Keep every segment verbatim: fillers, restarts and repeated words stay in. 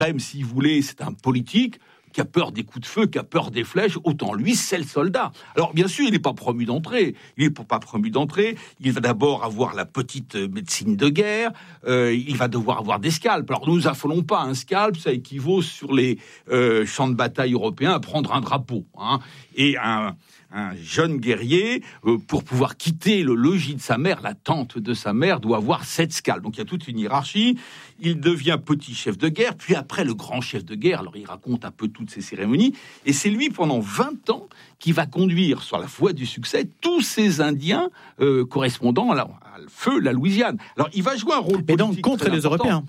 même si vous voulez, c'est un politique qui a peur des coups de feu, qui a peur des flèches, autant lui, c'est le soldat. Alors, bien sûr, il n'est pas promu d'entrée. Il n'est pas promu d'entrée. Il va d'abord avoir la petite médecine de guerre. Euh, il va devoir avoir des scalps. Alors, nous affolons pas. Un scalp, ça équivaut sur les euh, champs de bataille européens à prendre un drapeau. Hein. Et un... Un jeune guerrier, euh, pour pouvoir quitter le logis de sa mère, la tente de sa mère, doit avoir sept scalps. Donc il y a toute une hiérarchie. Il devient petit chef de guerre, puis après le grand chef de guerre. Alors il raconte un peu toutes ces cérémonies. Et c'est lui, pendant vingt ans, qui va conduire sur la voie du succès tous ces Indiens euh, correspondant à, la, à le feu, la Louisiane. Alors il va jouer un rôle politique. Et donc contre les important. Européens.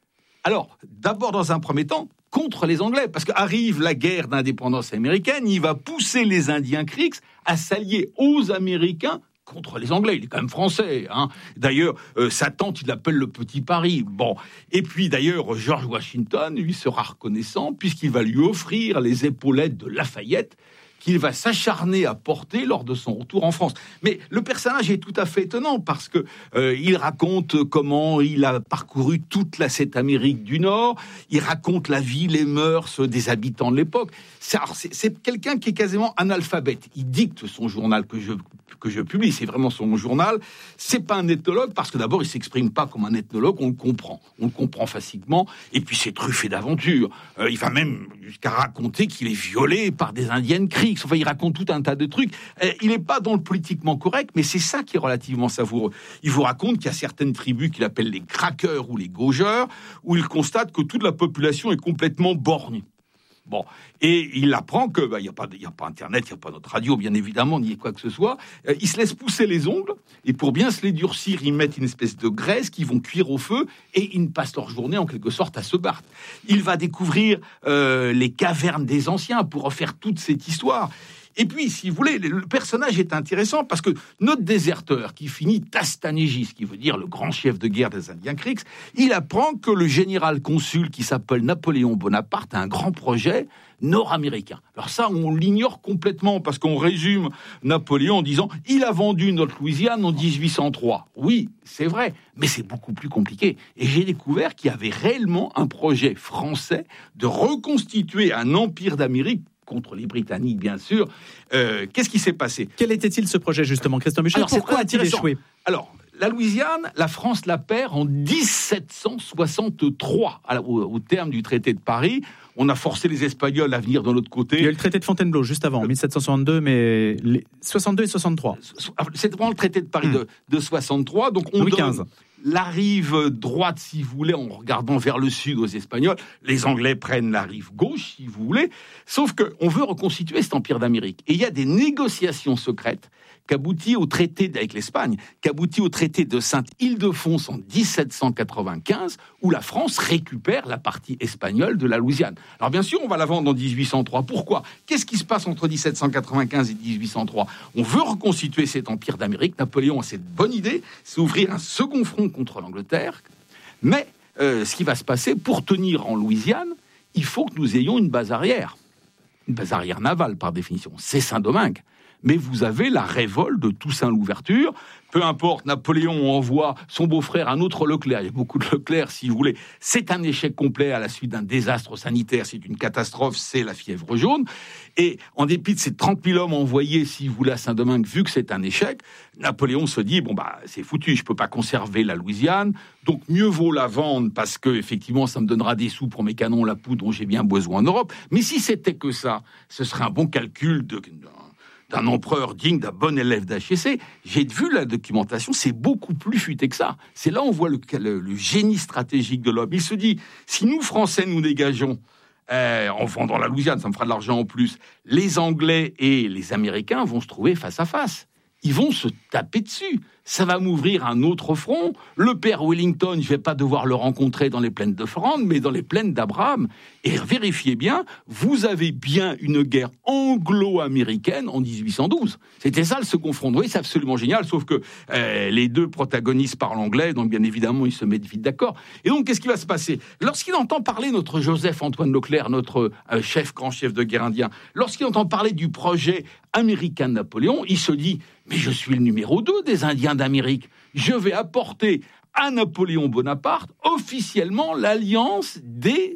Alors, d'abord, dans un premier temps, contre les Anglais, parce qu'arrive la guerre d'indépendance américaine, il va pousser les Indiens Creeks à s'allier aux Américains contre les Anglais. Il est quand même français, hein. D'ailleurs, euh, sa tante, il l'appelle le Petit Paris. Bon. Et puis, d'ailleurs, George Washington, lui, sera reconnaissant, puisqu'il va lui offrir les épaulettes de Lafayette, qu'il va s'acharner à porter lors de son retour en France. Mais le personnage est tout à fait étonnant parce que euh, il raconte comment il a parcouru toute la cette Amérique du Nord. Il raconte la vie, les mœurs des habitants de l'époque. C'est, c'est, c'est quelqu'un qui est quasiment analphabète. Il dicte son journal que je que je publie. C'est vraiment son journal. C'est pas un ethnologue parce que d'abord il s'exprime pas comme un ethnologue. On le comprend. On le comprend facilement. Et puis c'est truffé d'aventures. Euh, il va même jusqu'à raconter qu'il est violé par des Indiennes Creeks. Enfin, il raconte tout un tas de trucs. Euh, il n'est pas dans le politiquement correct, mais c'est ça qui est relativement savoureux. Il vous raconte qu'il y a certaines tribus qu'il appelle les craqueurs ou les gaugeurs, où il constate que toute la population est complètement bornée. Bon, et il apprend que bah, y a pas, y a pas Internet, il y a pas notre radio, bien évidemment, ni quoi que ce soit. Euh, il se laisse pousser les ongles, et pour bien se les durcir, ils mettent une espèce de graisse qu'ils vont cuire au feu, et ils passent leur journée en quelque sorte à se battre. Il va découvrir euh, les cavernes des anciens pour refaire toute cette histoire. Et puis, si vous voulez, le personnage est intéressant parce que notre déserteur, qui finit Tastanégis, ce qui veut dire le grand chef de guerre des Indiens Creeks, il apprend que le général consul qui s'appelle Napoléon Bonaparte a un grand projet nord-américain. Alors ça, on l'ignore complètement parce qu'on résume Napoléon en disant « il a vendu notre Louisiane en dix-huit cent trois ». Oui, c'est vrai, mais c'est beaucoup plus compliqué. Et j'ai découvert qu'il y avait réellement un projet français de reconstituer un empire d'Amérique contre les Britanniques, bien sûr. Euh, qu'est-ce qui s'est passé ? Quel était-il ce projet, justement, Christian Buchet ? Pourquoi a-t-il échoué ? Alors, la Louisiane, la France la perd en dix-sept cent soixante-trois, au, au terme du traité de Paris. On a forcé les Espagnols à venir de l'autre côté. Il y a eu le traité de Fontainebleau, juste avant, en mille sept cent soixante-deux, mais les soixante-deux et soixante-trois. C'est vraiment le traité de Paris mmh. de, de soixante-trois. Donc on Louis donne quinze. La rive droite, si vous voulez, en regardant vers le sud aux Espagnols. Les Anglais prennent la rive gauche, si vous voulez. Sauf qu'on veut reconstituer cet empire d'Amérique. Et il y a des négociations secrètes qu'aboutit au traité avec l'Espagne, qu'aboutit au traité de Sainte-Ildefonse en dix-sept cent quatre-vingt-quinze, où la France récupère la partie espagnole de la Louisiane. Alors bien sûr, on va la vendre en dix-huit cent trois. Pourquoi ? Qu'est-ce qui se passe entre dix-sept cent quatre-vingt-quinze et dix-huit cent trois ? On veut reconstituer cet empire d'Amérique. Napoléon a cette bonne idée, c'est ouvrir un second front contre l'Angleterre. Mais euh, ce qui va se passer, pour tenir en Louisiane, il faut que nous ayons une base arrière. Une base arrière navale, par définition. C'est Saint-Domingue. Mais vous avez la révolte de Toussaint Louverture. Peu importe, Napoléon envoie son beau-frère, un autre Leclerc. Il y a beaucoup de Leclerc, si vous voulez. C'est un échec complet à la suite d'un désastre sanitaire. C'est une catastrophe, c'est la fièvre jaune. Et en dépit de ces trente mille hommes envoyés, si vous voulez, à Saint-Domingue, vu que c'est un échec, Napoléon se dit, bon, bah, c'est foutu, je peux pas conserver la Louisiane. Donc, mieux vaut la vendre parce que, effectivement, ça me donnera des sous pour mes canons, la poudre dont j'ai bien besoin en Europe. Mais si c'était que ça, ce serait un bon calcul de... d'un empereur digne d'un bon élève d'H E C. J'ai vu la documentation, c'est beaucoup plus futé que ça. C'est là où on voit le, le, le génie stratégique de l'homme. Il se dit, si nous, Français, nous dégageons, euh, en vendant la Louisiane, ça me fera de l'argent en plus, les Anglais et les Américains vont se trouver face à face. Ils vont se taper dessus. Ça va m'ouvrir un autre front. Le père Wellington, je ne vais pas devoir le rencontrer dans les plaines de Flandre, mais dans les plaines d'Abraham. Et vérifiez bien, vous avez bien une guerre anglo-américaine en dix-huit cent douze. C'était ça le second front. Oui, c'est absolument génial, sauf que euh, les deux protagonistes parlent anglais, donc bien évidemment, ils se mettent vite d'accord. Et donc, qu'est-ce qui va se passer ? Lorsqu'il entend parler notre Joseph-Antoine Leclerc, notre euh, chef, grand chef de guerre indien, lorsqu'il entend parler du projet américain de Napoléon, il se dit « Mais je suis le numéro deux des Indiens d'Amérique. Je vais apporter à Napoléon Bonaparte officiellement l'alliance des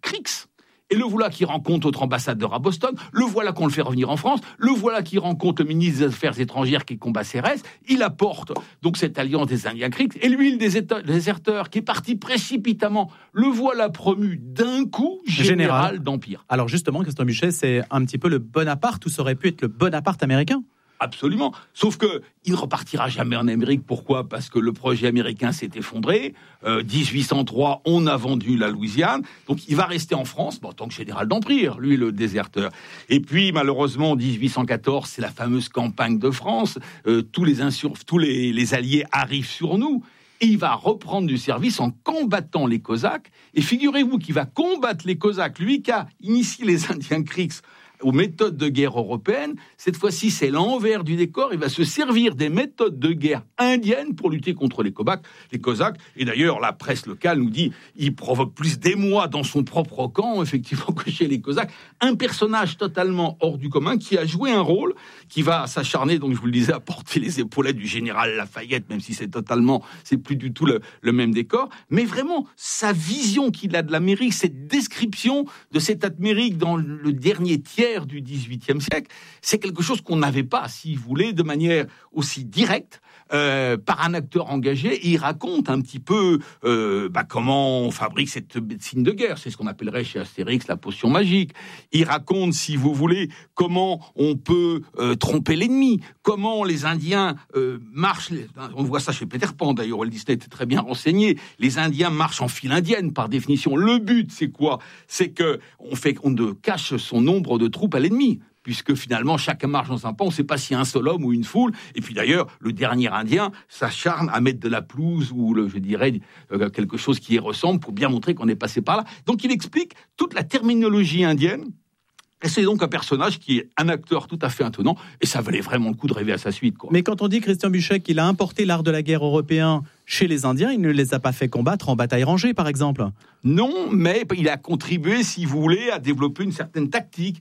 Creeks. Et le voilà qui rencontre notre ambassadeur à Boston, le voilà qu'on le fait revenir en France, le voilà qui rencontre le ministre des Affaires étrangères qui combat Cérès, il apporte donc cette alliance des Indiens Creeks, et lui, le déserteur qui est parti précipitamment, le voilà promu d'un coup général, général d'Empire. Alors justement, Christian Buchet, c'est un petit peu le Bonaparte, ou ça aurait pu être le Bonaparte américain ? Absolument. Sauf que il ne repartira jamais en Amérique. Pourquoi ? Parce que le projet américain s'est effondré. Euh, dix-huit cent trois, on a vendu la Louisiane. Donc il va rester en France bon, en tant que général d'Empire, lui, le déserteur. Et puis, malheureusement, en dix-huit cent quatorze, c'est la fameuse campagne de France. Euh, tous les, insur- tous les, les alliés arrivent sur nous. Et il va reprendre du service en combattant les Cosaques. Et figurez-vous qu'il va combattre les Cosaques, lui qui a initié les Indiens Creeks aux méthodes de guerre européennes. Cette fois-ci, c'est l'envers du décor. Il va se servir des méthodes de guerre indiennes pour lutter contre les Cosaques. Les Cosaques. Et d'ailleurs, la presse locale nous dit il provoque plus d'émoi dans son propre camp, effectivement, que chez les Cosaques. Un personnage totalement hors du commun qui a joué un rôle, qui va s'acharner, donc je vous le disais, à porter les épaulettes du général Lafayette, même si c'est totalement, c'est plus du tout le, le même décor. Mais vraiment, sa vision qu'il a de l'Amérique, cette description de cette Amérique dans le dernier tiers du dix-huitième siècle, c'est quelque chose qu'on n'avait pas, si vous voulez, de manière aussi directe, euh, par un acteur engagé. Et il raconte un petit peu euh, bah, comment on fabrique cette médecine de guerre. C'est ce qu'on appellerait chez Astérix la potion magique. Il raconte, si vous voulez, comment on peut euh, tromper l'ennemi, comment les Indiens euh, marchent. On voit ça chez Peter Pan, d'ailleurs, Walt Disney était très bien renseigné. Les Indiens marchent en file indienne, par définition. Le but, c'est quoi ? C'est que on fait, on cache son nombre de troupes à l'ennemi, puisque finalement, chacun marche dans un pan, on ne sait pas s'il y a un seul homme ou une foule. Et puis d'ailleurs, le dernier Indien s'acharne à mettre de la pelouse ou, le, je dirais, euh, quelque chose qui y ressemble pour bien montrer qu'on est passé par là. Donc il explique toute la terminologie indienne. Et c'est donc un personnage qui est un acteur tout à fait étonnant, et ça valait vraiment le coup de rêver à sa suite, quoi. Mais quand on dit, Christian Buchet, qu'il a importé l'art de la guerre européen chez les Indiens, il ne les a pas fait combattre en bataille rangée, par exemple. Non, mais il a contribué, si vous voulez, à développer une certaine tactique,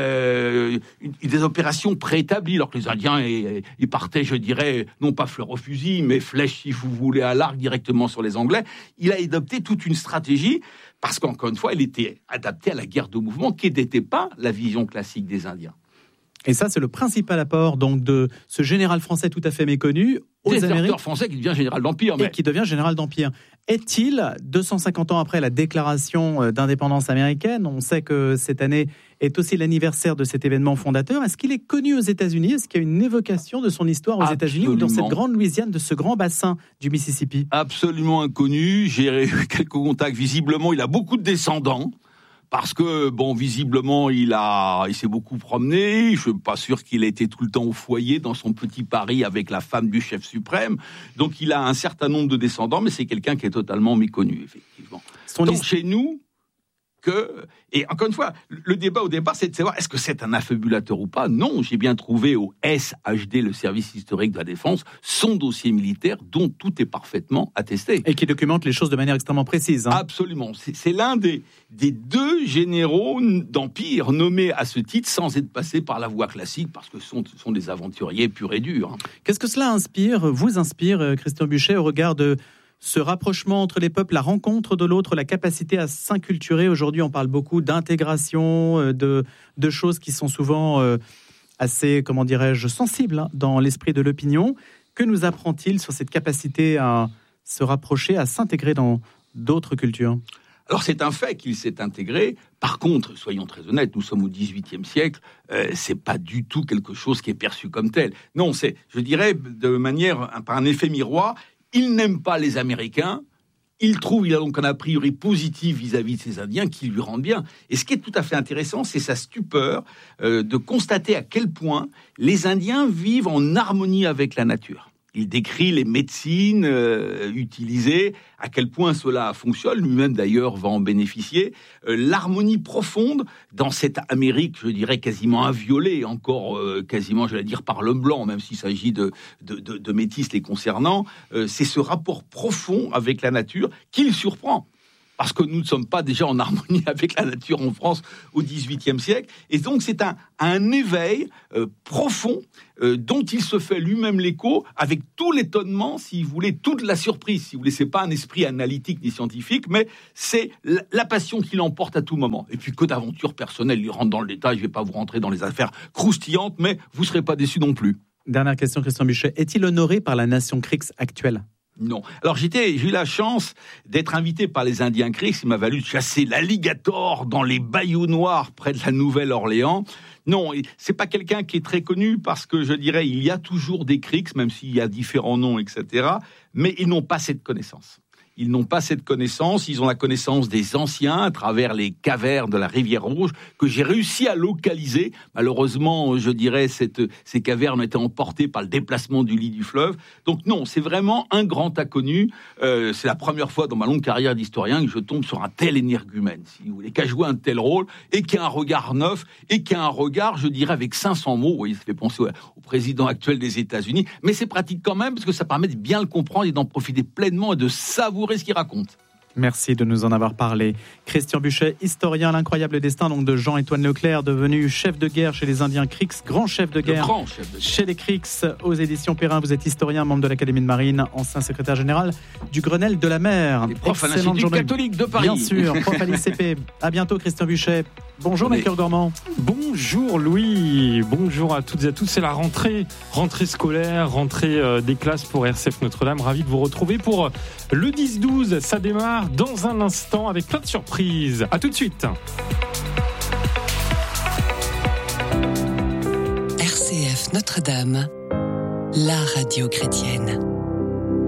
euh, une, des opérations préétablies, alors que les Indiens, ils, ils partaient, je dirais, non pas fleur au fusil, mais flèche, si vous voulez, à l'arc directement sur les Anglais. Il a adopté toute une stratégie, parce qu'encore une fois, elle était adaptée à la guerre de mouvement, qui n'était pas la vision classique des Indiens. Et ça, c'est le principal apport donc de ce général français tout à fait méconnu aux Amériques. Déserteur français qui devient général d'Empire. Mais... Et qui devient général d'Empire. Est-il, deux cent cinquante ans après la déclaration d'indépendance américaine, on sait que cette année est aussi l'anniversaire de cet événement fondateur, est-ce qu'il est connu aux États-Unis ? Est-ce qu'il y a une évocation de son histoire aux Absolument. États-Unis ou dans cette grande Louisiane, de ce grand bassin du Mississippi ? Absolument inconnu. J'ai eu quelques contacts. Visiblement, il a beaucoup de descendants. Parce que, bon, visiblement, il a, il s'est beaucoup promené. Je suis pas sûr qu'il ait été tout le temps au foyer dans son petit Paris avec la femme du chef suprême. Donc, il a un certain nombre de descendants, mais c'est quelqu'un qui est totalement méconnu, effectivement. Son Donc, chez nous, que, et encore une fois, le débat au départ, c'est de savoir est-ce que c'est un affabulateur ou pas. Non, j'ai bien trouvé au S H D, le service historique de la défense, son dossier militaire dont tout est parfaitement attesté. Et qui documente les choses de manière extrêmement précise. Hein. Absolument. C'est, c'est l'un des, des deux généraux d'Empire nommés à ce titre sans être passés par la voie classique, parce que ce sont, ce sont des aventuriers purs et durs. Hein. Qu'est-ce que cela inspire, vous inspire, Christian Buchet, au regard de ce rapprochement entre les peuples, la rencontre de l'autre, la capacité à s'inculturer? Aujourd'hui, on parle beaucoup d'intégration, de, de choses qui sont souvent euh, assez, comment dirais-je, sensibles hein, dans l'esprit de l'opinion. Que nous apprend-il sur cette capacité à se rapprocher, à s'intégrer dans d'autres cultures ? Alors c'est un fait qu'il s'est intégré. Par contre, soyons très honnêtes, nous sommes au dix-huitième siècle, euh, c'est pas du tout quelque chose qui est perçu comme tel. Non, c'est, je dirais, de manière, par un effet miroir, il n'aime pas les Américains, il trouve, il a donc un a priori positif vis-à-vis de ces Indiens qui lui rendent bien. Et ce qui est tout à fait intéressant, c'est sa stupeur euh, de constater à quel point les Indiens vivent en harmonie avec la nature. Il décrit les médecines euh, utilisées, à quel point cela fonctionne, lui-même d'ailleurs va en bénéficier. Euh, l'harmonie profonde dans cette Amérique, je dirais quasiment inviolée, encore euh, quasiment, je vais dire, par l'homme blanc, même s'il s'agit de, de, de, de métis les concernant, euh, c'est ce rapport profond avec la nature qui le surprend. parce que nous ne sommes pas déjà en harmonie avec la nature en France au dix-huitième siècle. Et donc c'est un, un éveil euh, profond euh, dont il se fait lui-même l'écho, avec tout l'étonnement, si vous voulez, toute la surprise. Si vous voulez, c'est pas un esprit analytique ni scientifique, mais c'est la, la passion qui l'emporte à tout moment. Et puis que d'aventures personnelles, il rentre dans le détail, je ne vais pas vous rentrer dans les affaires croustillantes, mais vous ne serez pas déçus non plus. Dernière question, Christian Buchet. Est-il honoré par la nation Creeks actuelle ? Non. Alors j'étais, j'ai eu la chance d'être invité par les Indiens Creeks. Il m'a valu de chasser l'alligator dans les bayous noirs près de la Nouvelle-Orléans. Non, c'est pas quelqu'un qui est très connu parce que je dirais il y a toujours des Creeks, même s'il y a différents noms, et cetera. Mais ils n'ont pas cette connaissance. Ils n'ont pas cette connaissance, ils ont la connaissance des anciens à travers les cavernes de la Rivière Rouge que j'ai réussi à localiser. Malheureusement, je dirais, cette, ces cavernes ont été emportées par le déplacement du lit du fleuve. Donc non, c'est vraiment un grand inconnu. Euh, c'est la première fois dans ma longue carrière d'historien que je tombe sur un tel énergumène, si vous voulez, qui a joué un tel rôle et qui a un regard neuf et qui a un regard, je dirais, avec cinq cents mots. Vous voyez, ça fait penser au, au président actuel des États-Unis. Mais c'est pratique quand même parce que ça permet de bien le comprendre et d'en profiter pleinement et de savourer ce qu'il raconte. Merci de nous en avoir parlé. Christian Buchet, historien, l'incroyable destin donc de Jean-Étoile Leclerc, devenu chef de guerre chez les Indiens Creeks, grand chef de guerre, grand chef de guerre chez les Creeks aux éditions Perrin. Vous êtes historien, membre de l'Académie de Marine, ancien secrétaire général du Grenelle de la mer. Et prof à l'Institut catholique de Paris. Bien sûr, prof à l'I C P. À bientôt, Christian Buchet. Bonjour, Melchior Gormand. Bonjour, Louis. Bonjour à toutes et à tous. C'est la rentrée, rentrée scolaire, rentrée euh, des classes pour R C F Notre-Dame. Ravi de vous retrouver pour euh, le dix douze. Ça démarre dans un instant avec plein de surprises. À tout de suite. R C F Notre-Dame, la radio chrétienne.